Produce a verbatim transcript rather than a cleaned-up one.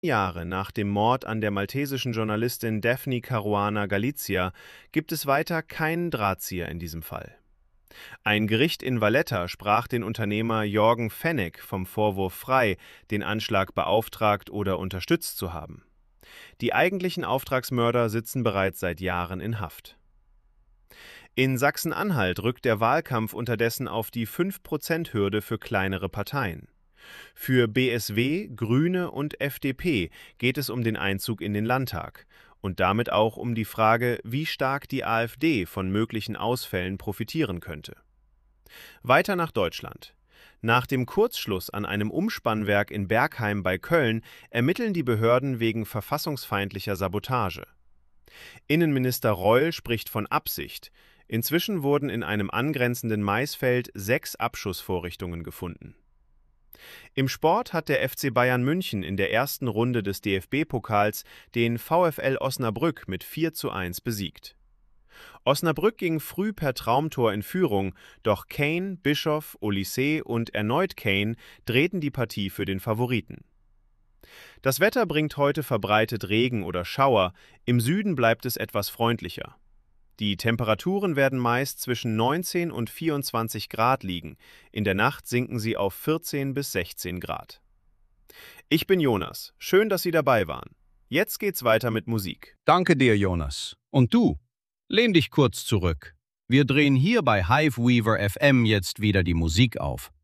Jahre nach dem Mord an der maltesischen Journalistin Daphne Caruana Galizia gibt es weiter keinen Drahtzieher in diesem Fall. Ein Gericht in Valletta sprach den Unternehmer Jorgen Fenech vom Vorwurf frei, den Anschlag beauftragt oder unterstützt zu haben. Die eigentlichen Auftragsmörder sitzen bereits seit Jahren in Haft. In Sachsen-Anhalt rückt der Wahlkampf unterdessen auf die fünf-Prozent-Hürde für kleinere Parteien. Für B S W, Grüne und F D P geht es um den Einzug in den Landtag und damit auch um die Frage, wie stark die AfD von möglichen Ausfällen profitieren könnte. Weiter nach Deutschland. Nach dem Kurzschluss an einem Umspannwerk in Bergheim bei Köln ermitteln die Behörden wegen verfassungsfeindlicher Sabotage. Innenminister Reul spricht von Absicht. Inzwischen wurden in einem angrenzenden Maisfeld sechs Abschussvorrichtungen gefunden. Im Sport hat der F C Bayern München in der ersten Runde des D F B-Pokals den VfL Osnabrück mit vier zu eins besiegt. Osnabrück ging früh per Traumtor in Führung, doch Kane, Bischoff, Olise und erneut Kane drehten die Partie für den Favoriten. Das Wetter bringt heute verbreitet Regen oder Schauer, im Süden bleibt es etwas freundlicher. Die Temperaturen werden meist zwischen neunzehn und vierundzwanzig Grad liegen, in der Nacht sinken sie auf vierzehn bis sechzehn Grad. Ich bin Jonas, schön, dass Sie dabei waren. Jetzt geht's weiter mit Musik. Danke dir, Jonas. Und du? Lehn dich kurz zurück. Wir drehen hier bei Hiveweaver F M jetzt wieder die Musik auf.